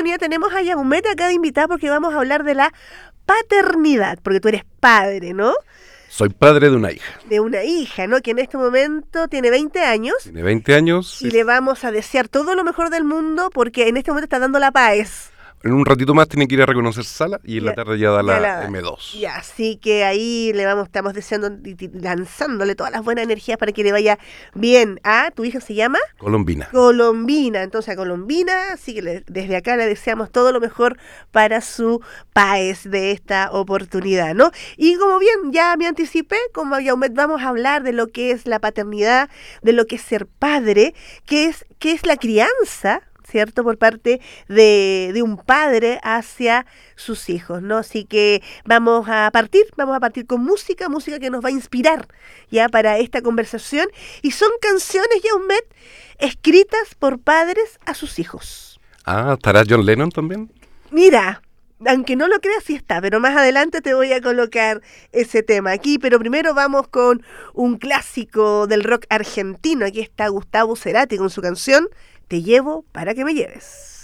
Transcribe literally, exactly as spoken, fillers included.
oportunidad tenemos a Yaumet acá de invitada porque vamos a hablar de la paternidad, porque tú eres padre, ¿no? Soy padre de una hija. De una hija, ¿no? Que en este momento tiene veinte años. Tiene veinte años. Y sí. Le vamos a desear todo lo mejor del mundo porque en este momento está dando la PAES. En un ratito más tiene que ir a reconocer sala y en ya, la tarde ya da ya la, la eme dos. Ya, así que ahí le vamos, estamos deseando, lanzándole todas las buenas energías para que le vaya bien. ¿Ah? ¿Tu hija se llama? Colombina. Colombina, entonces a Colombina, así que le, desde acá le deseamos todo lo mejor para su PAES de esta oportunidad, ¿no? Y como bien ya me anticipé, como Yaumet, vamos a hablar de lo que es la paternidad, de lo que es ser padre, que es, que es la crianza, ¿cierto? Por parte de, de un padre hacia sus hijos, ¿no? Así que vamos a partir, vamos a partir con música, música que nos va a inspirar ya para esta conversación. Y son canciones, Yaumet, escritas por padres a sus hijos. Ah, ¿estará John Lennon también? Mira, aunque no lo creas, sí está, pero más adelante te voy a colocar ese tema aquí. Pero primero vamos con un clásico del rock argentino. Aquí está Gustavo Cerati con su canción Te llevo para que me lleves.